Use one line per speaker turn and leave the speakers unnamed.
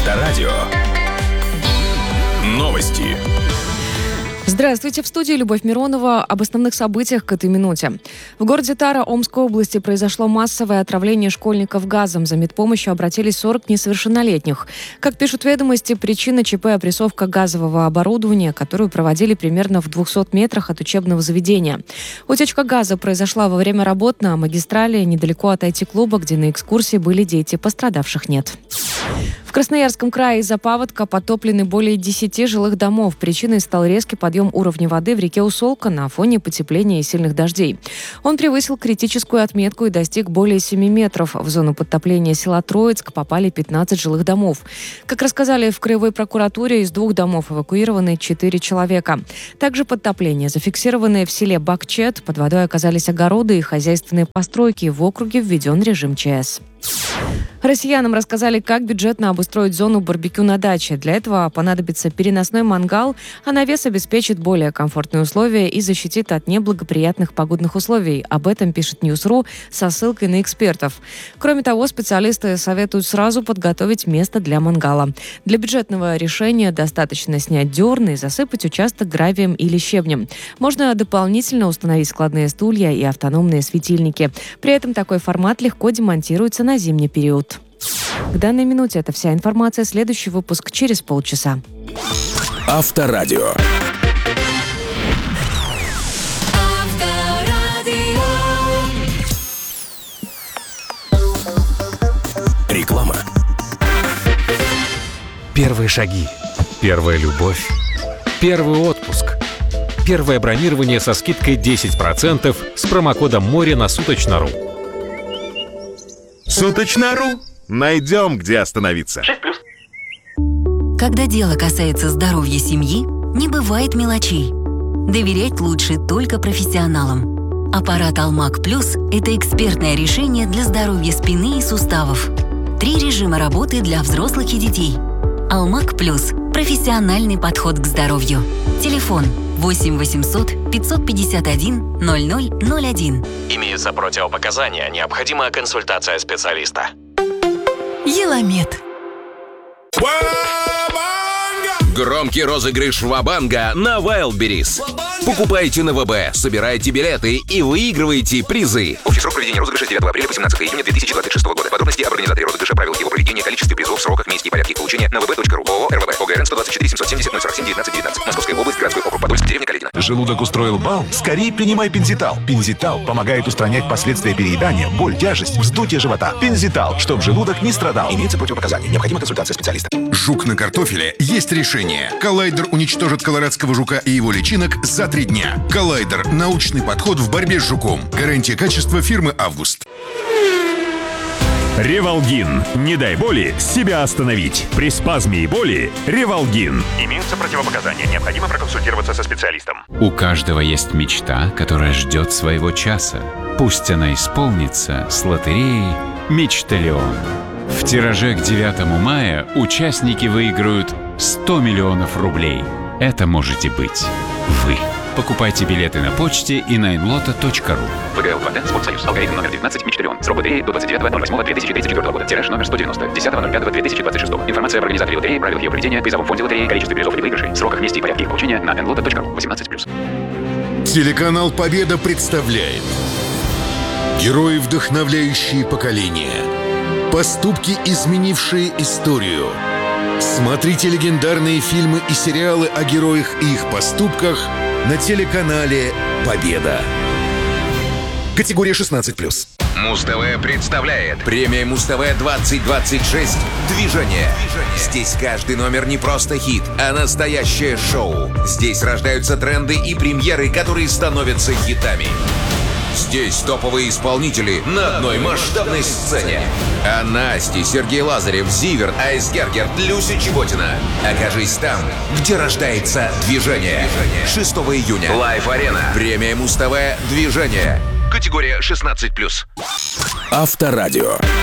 Авторадио. Новости.
Здравствуйте, в студии Любовь Миронова. Об основных событиях к этой минуте. В городе Тара Омской области произошло массовое отравление школьников газом. За медпомощью обратились 40 несовершеннолетних. Как пишут ведомости, причина ЧП – опрессовка газового оборудования, которую проводили примерно в 200 метрах от учебного заведения. Утечка газа произошла во время работ на магистрали недалеко от IT-клуба, где на экскурсии были дети, пострадавших нет. В Красноярском крае из-за паводка потоплены более 10 жилых домов. Причиной стал резкий подъем уровня воды в реке Усолка на фоне потепления и сильных дождей. Он превысил критическую отметку и достиг более 7 метров. В зону подтопления села Троицк попали 15 жилых домов. Как рассказали в краевой прокуратуре, из 2 домов эвакуированы 4 человека. Также подтопление зафиксированное в селе Бакчет. Под водой оказались огороды и хозяйственные постройки. В округе введен режим ЧС. Россиянам рассказали, как бюджетно обустроить зону барбекю на даче. Для этого понадобится переносной мангал, а навес обеспечит более комфортные условия и защитит от неблагоприятных погодных условий. Об этом пишет News.ru со ссылкой на экспертов. Кроме того, специалисты советуют сразу подготовить место для мангала. Для бюджетного решения достаточно снять дерны и засыпать участок гравием или щебнем. Можно дополнительно установить складные стулья и автономные светильники. При этом такой формат легко демонтируется на зимний период. К данной минуте это вся информация. Следующий выпуск через полчаса.
Авторадио. Реклама.
Первые шаги. Первая любовь. Первый отпуск. Первое бронирование со скидкой 10% с промокодом «Море» на Суточно.ру.
Суточно.ру. Найдем, где остановиться.
6+. Когда дело касается здоровья семьи, не бывает мелочей. Доверять лучше только профессионалам. Аппарат Алмаг Плюс – это экспертное решение для здоровья спины и суставов. 3 режима работы для взрослых и детей. Алмаг Плюс – профессиональный подход к здоровью. Телефон 8 800 551 0001.
Имеются противопоказания. Необходима консультация специалиста.
Еламед.
Громкий розыгрыш Ва-банга на Wildberries. Покупайте на ВБ, собирайте билеты и выигрывайте призы.
Общий срок проведения розыгрыша с 9 апреля по 17 июня 2026 года. Подробности об организаторе розыгрыша, правилах его проведения, количестве призов, сроках, месте и порядке их получения на vb.ru. ООО «РВБ». ОГРН 124 770 047 19 19. Московская область, городской округ Подольск, деревня Калитина.
Желудок устроил бал? Скорее принимай Пензитал. Пензитал помогает устранять последствия переедания, боль, тяжесть, вздутие живота. Пензитал, чтобы желудок не страдал. Имеются противопоказания. Необходима консультация специалиста.
Жук на картофеле. Есть решение. Коллайдер уничтожит колорадского жука и его личинок за 3 дня. Коллайдер. Научный подход в борьбе с жуком. Гарантия качества фирмы «Август».
Ревалгин. Не дай боли себя остановить. При спазме и боли Ревалгин.
Имеются противопоказания. Необходимо проконсультироваться со специалистом.
У каждого есть мечта, которая ждет своего часа. Пусть она исполнится с лотереей «Мечталион». В тираже к 9 мая участники выиграют 100 миллионов рублей. Это можете быть вы. Покупайте билеты на почте и на inlotto.ru.
ВГЛ 2Т, Спортсоюз, алгоритм номер 19, Мечталион. Срок лотереи до 29.08.2034 года. Тираж номер 190, 10.05.2026. Информация об организаторе лотереи, правилах ее проведения, призовом фонде лотереи, количестве призов или выигрышей, сроках, месте и порядке их получения на inlotto.ru. 18+.
Телеканал «Победа» представляет герои, вдохновляющие поколения. Поступки, изменившие историю. Смотрите легендарные фильмы и сериалы о героях и их поступках на телеканале «Победа». Категория 16+.
Муз-ТВ представляет премия Муз-ТВ 2026 «Движение». Здесь каждый номер не просто хит, а настоящее шоу. Здесь рождаются тренды и премьеры, которые становятся хитами. Здесь топовые исполнители на одной масштабной сцене. А Насти, Сергей Лазарев, Зиверт, Айс Гергер, Люся Чеботина. Окажись там, где рождается движение. 6 июня. Лайв-арена. Премия Муз-ТВ «Движение». Категория 16+.
Авторадио.